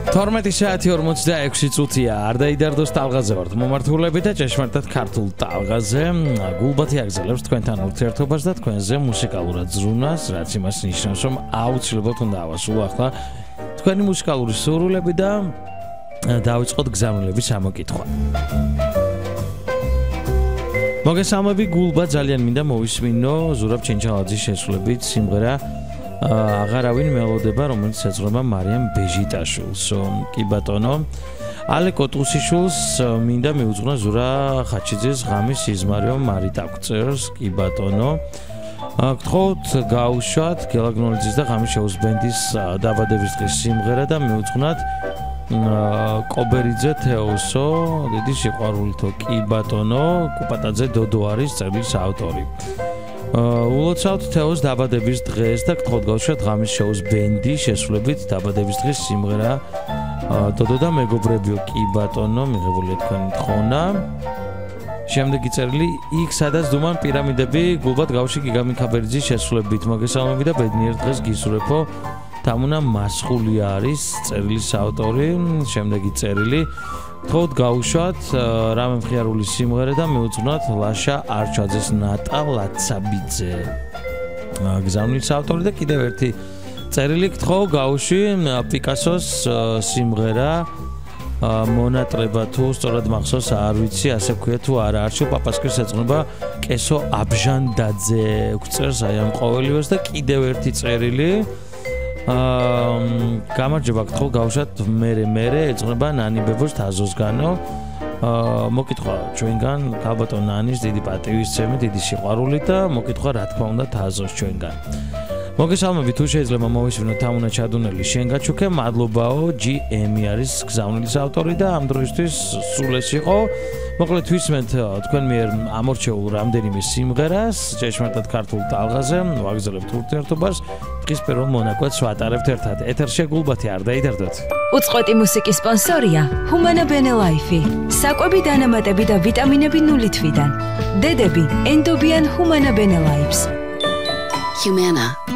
12 საათი 46 წუთია. არ დაიდარდოს ტალღაზე ვართ მომართულები და ჭეშმარიტად ქართულ ტალღაზე. გულბათი აგზელებს თქვენთან ურთიერთობას და თქვენზე მუსიკალურად ზრუნვას, რაც იმას ნიშნავს, რომ აუცილებლად უნდა ავასრულო ახლა თქვენი მუსიკალური სურვილები და დავიწყოთ გზავნილების ამოკითხვა. მოგესალმები გულბა, ძალიან მინდა მოვისმინო ზურაბ ჩენჩალაძის შესრულებით სიმღერა აღარავინ მელოდება, რომელიც ეძღვნება მარიამ ბეჟიტაშვილს. კი ბატონო, ალე კოტუსიშვილს მინდა მიუძღვნა ზურა ხაჩიძის ღამის სიზმარეო მარიტა გვწერს. კი ბატონო, გთხოვთ გაუშვათ გელაგნოლიძის და ღამიშეუს ბენდის დაბადების დღის სიმღერა და მიუძღვნათ კობერიძე თეოსო, დიდი სიყვარულითო. კი ბატონო, კუპატაძე დოდო არის წერილს ავტორი. ულოცავთ თეოს დაბადების დღეს და გთხოვთ გაუშვათ ღამის შოუს ბენდი შესრულებით დაბადების დღის სიმღერა დოდო და მეგობრებიო. კი ბატონო, მიღებულია თქვენი თხოვნა. შემდეგი წერილი იქ სადაც დუმან პირამიდები გულბად გავში გიგამიქაბერიძის შესრულებით. მოგესალმები და ბედნიერ დღეს გისურვებო. თამუნა მასხული არის წერილის ავტორი. შემდეგი წერილი გთხოვთ გაუშვათ რამე მხიარული სიმღერა და მიუძღვნათ ლაშა არჩაძეს ნატა ლაცაბიძე. გზავნილის ავტორი და კიდევ ერთი წერილი გთხოვ გაუში პიკასოს სიმღერა მონატრება თუ სწორად მახსოვს არ ვიცი, ასე ქვია თუ არა. არჩილ პაპასკის ეძღვნება კესო აბჟანდაძე გვწერს აი ამ ყოველივეს და კიდევ ერთი წერილი გამარჯობა, გთხოვ გავუშვათ მერე ეძღვნება ნანი ბებოს თაზოსგანო. მოკითხვა ჩვენგან ქალბატონ ნანის დიდი პატივისცემი, დიდი სიყვარული და მოკითხვა რა თქმა უნდა თაზოს ჩვენგან. მოგესალმები, თუ შეიძლება მოვისმინოთ თამუნა ჩადუნელი შენ გაჩუქე, მადლობაო. GM არის გზავნილის ავტორი და ამ დროისთვის სულ ეს იყო. მოკლედ ვისმენთ თქვენ მიერ ამორჩეულ რამდენიმე სიმღერას ჭეშმარიტად ქართულ ტალღაზე, ვაგზავნებთ ურთიერთობას. დღის პირველ მონაკვეთს ვატარებთ ერთად. ეთერში გულბათი, არ დაიდარდოთ. უწყვეტი მუსიკის სპონსორია Humana Bene Life. საკვები დანამატები და ვიტამინები 0 თვიდან. დედები ენდობიან Humana Bene Life. Humana